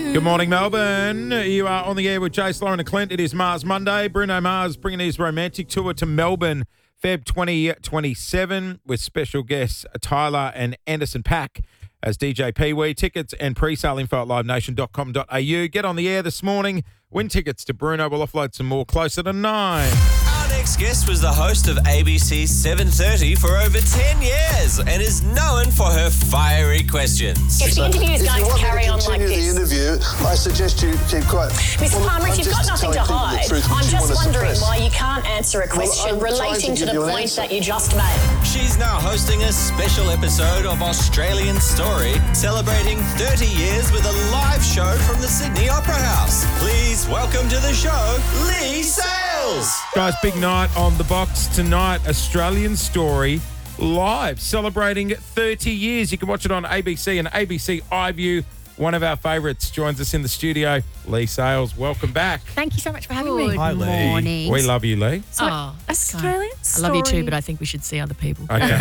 Good morning, Melbourne. You are on the air with Jace, Lauren and Clint. It is Mars Monday. Bruno Mars bringing his romantic tour to Melbourne, Feb 2027, with special guests Tyler and Anderson .Paak as DJ Pee Wee. Tickets and pre-sale info at livenation.com.au. Get on the air this morning. Win tickets to Bruno. We'll offload some more closer to 9. Our next guest was the host of ABC's 7:30 for over 10 years and is known for her fiery questions. If the interview is going to carry on like the this, interview, I suggest you keep quiet. Mr. Palmer, if you've got nothing to hide, I'm just wondering why you can't answer a question I'm relating trying to to the give you an point answer. that you just made. She's now hosting a special episode of Australian Story, celebrating 30 years with a live show from the Sydney Opera House. Please welcome to the show, Lee Sales. Guys, big night on the box tonight. Australian Story live, celebrating 30 years. You can watch it on ABC and ABC iView. One of our favourites joins us in the studio, Lee Sales. Welcome back. Thank you so much for having me. Hi, Lee. Morning. We love you, Lee. Oh, that's Australian kind. I love you too, but I think we should see other people. Okay.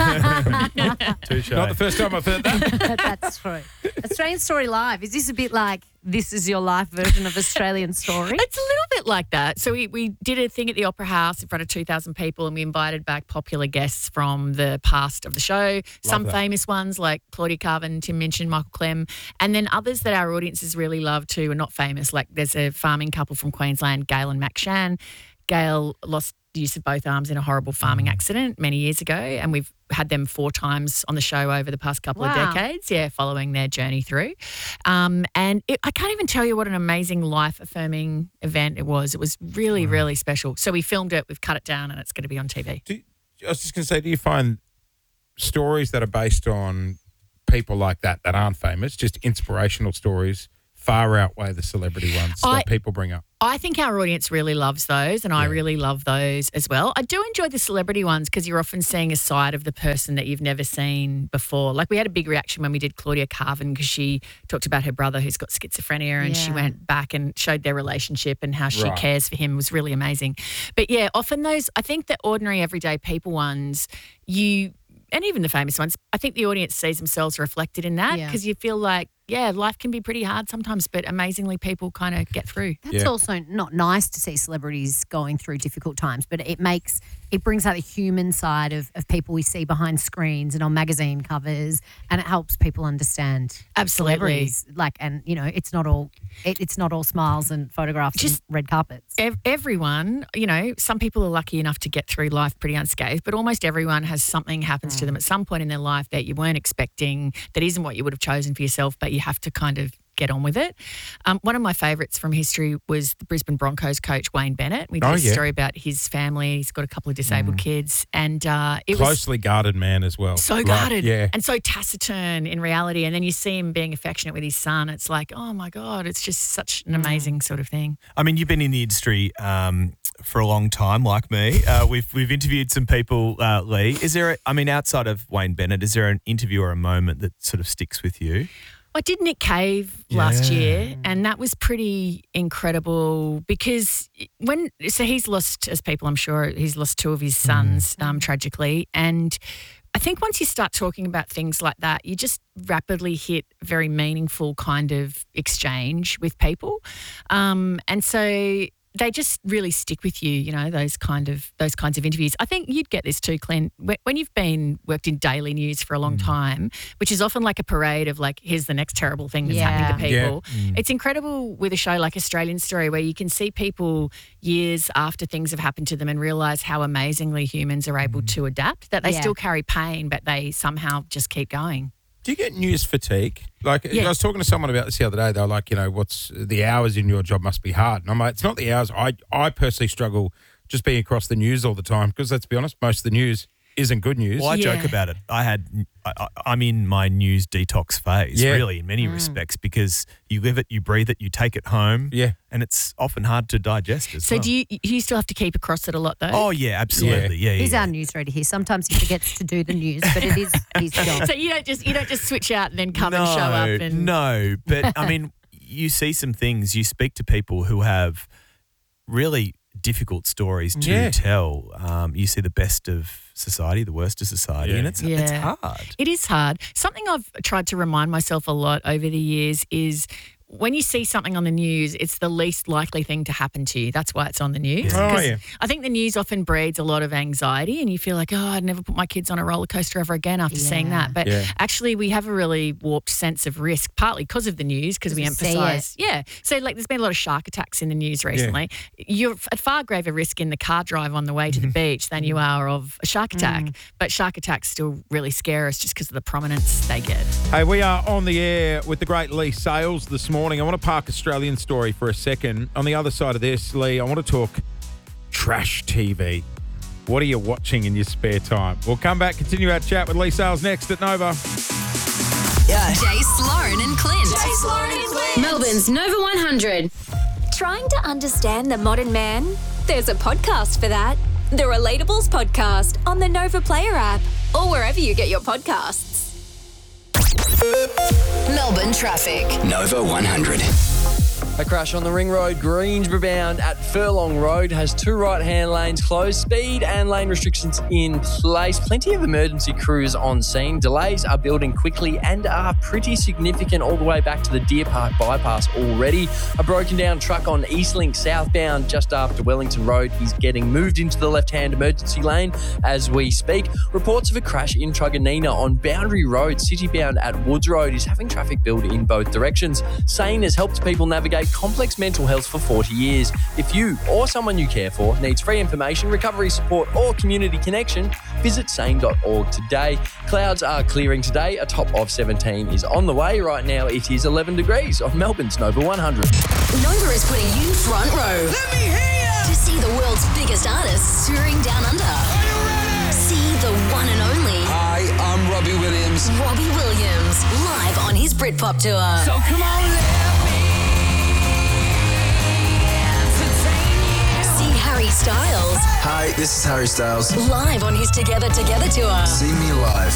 Touche. Not the first time I've heard that. That's true. Australian Story Live. Is this a bit like This Is Your Life version of Australian Story? It's a little bit like that. So we did a thing at the Opera House in front of 2,000 people, and we invited back popular guests from the past of the show. Some that. famous ones like Claudia Carvin, Tim Minchin, Michael Clem, and then others that our audiences really love too are not famous. Like there's a farming couple from Queensland, Gail and Mac Shan. Gail lost the use of both arms in a horrible farming accident many years ago, and we've had them 4 times on the show over the past couple of decades, following their journey through. I can't even tell you what an amazing life-affirming event it was. It was really, really special. So we filmed it, we've cut it down, and it's going to be on TV. I was just going to say, do you find stories that are based on people like that aren't famous, just inspirational stories, far outweigh the celebrity ones that people bring up? I think our audience really loves those, and I really love those as well. I do enjoy the celebrity ones because you're often seeing a side of the person that you've never seen before. Like we had a big reaction when we did Claudia Carvin because she talked about her brother who's got schizophrenia, and she went back and showed their relationship and how she cares for him. It was really amazing. But yeah, often those, I think the ordinary everyday people ones, and even the famous ones, I think the audience sees themselves reflected in that because you feel like, life can be pretty hard sometimes, but amazingly people kind of get through. That's also not nice to see celebrities going through difficult times, but it brings out the human side of people we see behind screens and on magazine covers, and it helps people understand celebrities. It's not all smiles and photographs and red carpets. Everyone, some people are lucky enough to get through life pretty unscathed, but almost everyone has something happens to them at some point in their life that you weren't expecting, that isn't what you would have chosen for yourself, but you have to kind of get on with it. One of my favourites from history was the Brisbane Broncos coach, Wayne Bennett. We did a story about his family. He's got a couple of disabled kids. And it Closely guarded man as well. So guarded and so taciturn in reality. And then you see him being affectionate with his son. It's like, oh, my God, it's just such an amazing sort of thing. I mean, you've been in the industry for a long time, like me. We've interviewed some people, Lee. Is there, outside of Wayne Bennett, is there an interview or a moment that sort of sticks with you? I did Nick Cave last year, and that was pretty incredible because he's lost, as people I'm sure, he's lost 2 of his sons tragically. And I think once you start talking about things like that, you just rapidly hit very meaningful kind of exchange with people. And so they just really stick with you, those kinds of interviews. I think you'd get this too, Clint, when you've worked in daily news for a long time, which is often like a parade of like, here's the next terrible thing that's happening to people. It's incredible with a show like Australian Story where you can see people years after things have happened to them and realise how amazingly humans are able to adapt, that they still carry pain, but they somehow just keep going. Do you get news fatigue? I was talking to someone about this the other day. They were like, what's the hours in your job must be hard. And I'm like, it's not the hours. I personally struggle just being across the news all the time because let's be honest, most of the news isn't good news. Well, I joke about it. I'm in my news detox phase, really, in many respects, because you live it, you breathe it, you take it home, and it's often hard to digest as well. So do you still have to keep across it a lot, though? Oh, yeah, absolutely. Yeah. He's our news reader here. Sometimes he forgets to do the news, but it is his job. So you don't just switch out and then come and show up? No, but I mean, you see some things, you speak to people who have really difficult stories to tell. You see the best of society, the worst of society, and it's hard. It is hard. Something I've tried to remind myself a lot over the years is when you see something on the news, it's the least likely thing to happen to you. That's why it's on the news. Oh, 'Cause yeah. I think the news often breeds a lot of anxiety, and you feel like, I'd never put my kids on a roller coaster ever again after seeing that. But actually, we have a really warped sense of risk, partly because of the news, because we emphasise. Yeah. So, like, there's been a lot of shark attacks in the news recently. You're at far greater risk in the car drive on the way to the beach than you are of a shark attack. But shark attacks still really scare us just because of the prominence they get. Hey, we are on the air with the great Lee Sales this morning. I want to park Australian Story for a second. On the other side of this, Lee, I want to talk trash TV. What are you watching in your spare time? We'll come back, continue our chat with Lee Sales next at Nova. Jace, Lauren and Clint. Melbourne's Nova 100. Trying to understand the modern man? There's a podcast for that. The Relatables Podcast on the Nova Player app or wherever you get your podcasts. Melbourne traffic. Nova 100. A crash on the Ring Road, Greensboro bound at Furlong Road has 2 right-hand lanes closed. Speed and lane restrictions in place. Plenty of emergency crews on scene. Delays are building quickly and are pretty significant all the way back to the Deer Park bypass already. A broken down truck on Eastlink southbound just after Wellington Road is getting moved into the left-hand emergency lane as we speak. Reports of a crash in Truganina on Boundary Road, city-bound at Woods Road, is having traffic build in both directions. Sane has helped people navigate complex mental health for 40 years. If you or someone you care for needs free information, recovery support or community connection, visit sane.org today. Clouds are clearing today. A top of 17 is on the way. Right now it is 11 degrees on Melbourne's Nova 100. Nova is putting you front row. Let me hear ya! To see the world's biggest artists touring down under. Are you ready? See the one and only. Hi, I'm Robbie Williams. Robbie Williams, live on his Britpop tour. So come on, Harry Styles. Hi, this is Harry Styles. Live on his Together tour. See me live